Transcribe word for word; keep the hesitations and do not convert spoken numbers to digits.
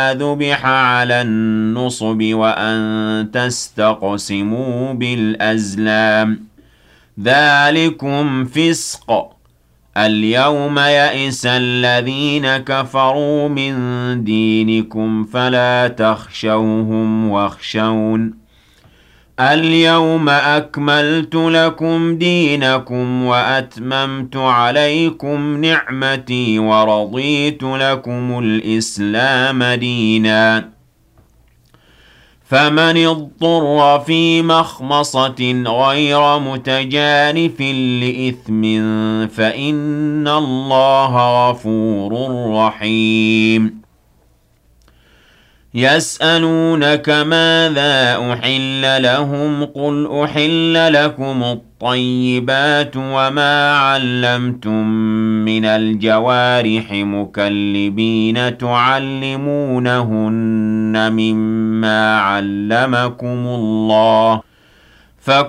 ذُبِحَ عَلَى النُّصُبِ وَأَن تَسْتَقْسِمُوا بِالْأَزْلَامِ ۚ ذَٰلِكُمْ فِسْقٌ ۗ الْيَوْمَ يَئِسَ الَّذِينَ كَفَرُوا مِن دِينِكُمْ فَلَا تَخْشَوْهُمْ وَاخْشَوْنِ ۚ الْيَوْمَ أَكْمَلْتُ لَكُمْ دِينَكُمْ وَأَتْمَمْتُ عَلَيْكُمْ نِعْمَتِي وَرَضِيتُ لَكُمُ الْإِسْلَامَ دِينًا ۚ فَمَنِ اضْطُرَّ فِي مَخْمَصَةٍ غَيْرَ مُتَجَانِفٍ لِّإِثْمٍ فَإِنَّ اللَّهَ غَفُورٌ رَّحِيمٌ يَسْأَلُونَكَ مَاذَا أُحِلَّ لَهُمْ ۖ قُلْ أُحِلَّ لَكُمُ الطَّيِّبَاتُ وَمَا عَلَّمْتُم مِّنَ الْجَوَارِحِ مُكَلِّبِينَ تُعَلِّمُونَهُنَّ مِمَّا عَلَّمَكُمُ اللَّهُ ۖ